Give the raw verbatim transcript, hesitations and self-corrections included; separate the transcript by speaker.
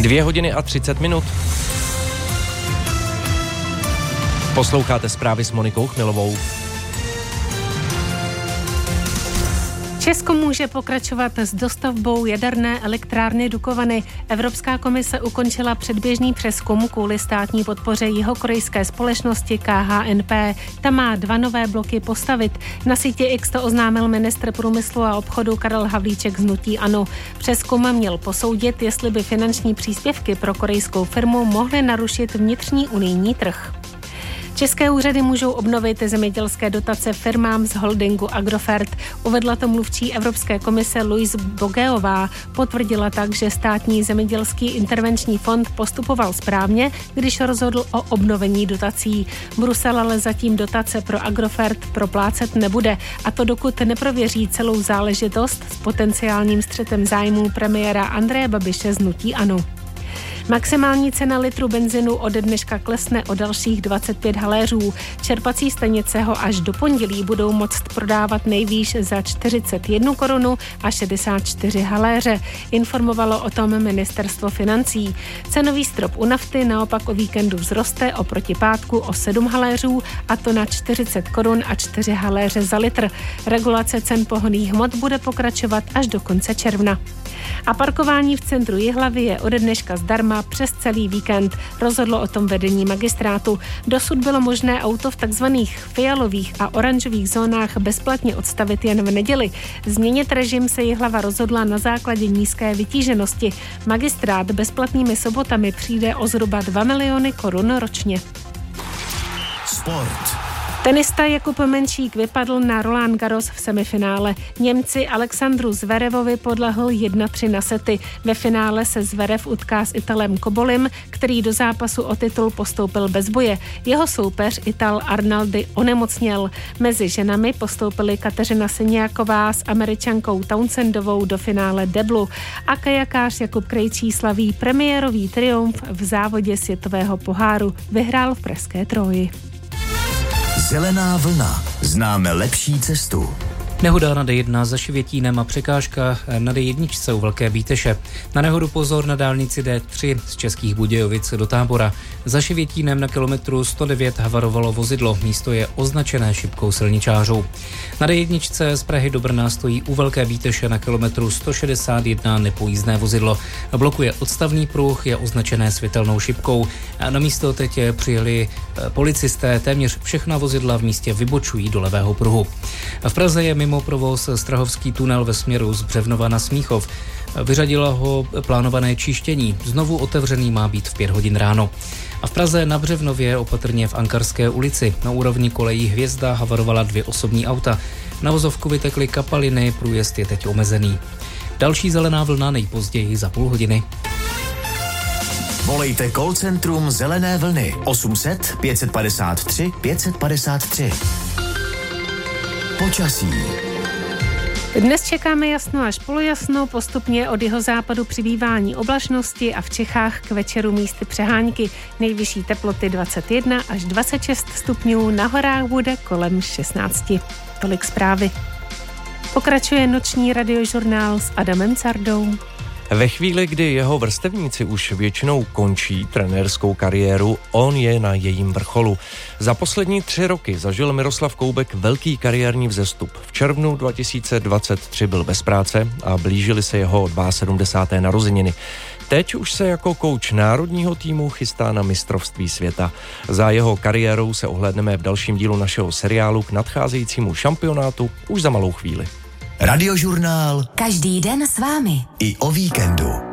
Speaker 1: Dvě hodiny a třicet minut. Posloucháte zprávy s Monikou Chmilovou.
Speaker 2: Česko může pokračovat s dostavbou jaderné elektrárny Dukovany. Evropská komise ukončila předběžný přezkum kvůli státní podpoře jihokorejské společnosti K H N P. Ta má dva nové bloky postavit. Na síti X to oznámil ministr průmyslu a obchodu Karel Havlíček z hnutí ANO. Přezkum měl posoudit, jestli by finanční příspěvky pro korejskou firmu mohly narušit vnitřní unijní trh. České úřady můžou obnovit zemědělské dotace firmám z holdingu Agrofert. Uvedla to mluvčí Evropské komise Louise Bogeová. Potvrdila tak, že státní zemědělský intervenční fond postupoval správně, když rozhodl o obnovení dotací. Brusel ale zatím dotace pro Agrofert proplácet nebude, a to dokud neprověří celou záležitost s potenciálním střetem zájmů premiéra Andreje Babiše z hnutí ANO. Maximální cena litru benzinu ode dneška klesne o dalších dvacet pět haléřů. Čerpací stanice ho až do pondělí budou moct prodávat nejvýš za čtyřicet jedna korun a šedesát čtyři haléře. Informovalo o tom ministerstvo financí. Cenový strop u nafty naopak o víkendu vzroste oproti pátku o sedm haléřů, a to na čtyřicet korun a čtyři haléře za litr. Regulace cen pohonných hmot bude pokračovat až do konce června. A parkování v centru Jihlavy je ode dneška zdarma přes celý víkend. Rozhodlo o tom vedení magistrátu. Dosud bylo možné auto v takzvaných fialových a oranžových zónách bezplatně odstavit jen v neděli. Změnit režim se Jihlava rozhodla na základě nízké vytíženosti. Magistrát bezplatnými sobotami přijde o zhruba dva miliony korun ročně.
Speaker 3: Sport.
Speaker 2: Tenista Jakub Menšík vypadl na Roland Garros v semifinále. Němci Alexandru Zverevovi podlehl jedna tři na sety. Ve finále se Zverev utká s Italem Kobolim, který do zápasu o titul postoupil bez boje. Jeho soupeř Ital Arnaldi onemocněl. Mezi ženami postoupili Kateřina Siniaková s Američankou Townsendovou do finále deblu a kajakář Jakub Krejčí slaví premiérový triumf v závodě světového poháru. Vyhrál v pražské Troji.
Speaker 3: Zelená vlna. Známe lepší cestu.
Speaker 4: Nehoda na D jedna za Šivětínem a překážka na D jedna u Velké Bíteše. Na nehodu pozor na dálnici D tři z Českých Budějovic do Tábora. Za Šivětínem na kilometru sto devět havarovalo vozidlo. Místo je označené šipkou silničářů. Na D jedna z Prahy do Brna stojí u Velké Bíteše na kilometru sto šedesát jedna nepojízdné vozidlo. Blokuje odstavný pruh, je označené světelnou šipkou. Na místo teď přijeli policisté, téměř všechna vozidla v místě vybočují do levého pruhu. V Praze je mimo provoz Strahovský tunel ve směru z Břevnova na Smíchov. Vyřadilo ho plánované čištění. Znovu otevřený má být v pět hodin ráno. A v Praze na Břevnově, opatrně v Ankarské ulici, na úrovni kolejí Hvězda havarovala dvě osobní auta. Na vozovku vytekly kapaliny, průjezd je teď omezený. Další zelená vlna nejpozději za půl hodiny.
Speaker 3: Volejte call centrum Zelené vlny osm set pět padesát tři pět padesát tři. Počasí.
Speaker 2: Dnes čekáme jasno až polojasno, postupně od jihozápadu přibývání oblačnosti a v Čechách k večeru místy přehánky. Nejvyšší teploty dvacet jedna až dvacet šest stupňů, na horách bude kolem šestnáct. Tolik zprávy. Pokračuje noční radiožurnál s Adamem Cardou.
Speaker 1: Ve chvíli, kdy jeho vrstevníci už většinou končí trenérskou kariéru, on je na jejím vrcholu. Za poslední tři roky zažil Miroslav Koubek velký kariérní vzestup. V červnu dva tisíce dvacet tři byl bez práce a blížily se jeho sedmdesáté druhé narozeniny. Teď už se jako kouč národního týmu chystá na mistrovství světa. Za jeho kariérou se ohlédneme v dalším dílu našeho seriálu k nadcházejícímu šampionátu už za malou chvíli.
Speaker 3: Radiožurnál.
Speaker 5: Každý den s vámi.
Speaker 3: I o víkendu.